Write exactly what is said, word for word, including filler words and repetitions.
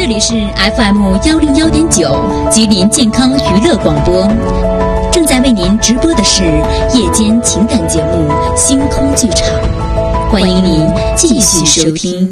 这里是 F M 幺零幺点九吉林健康娱乐广播，正在为您直播的是夜间情感节目《星空剧场》，欢迎您继续收听。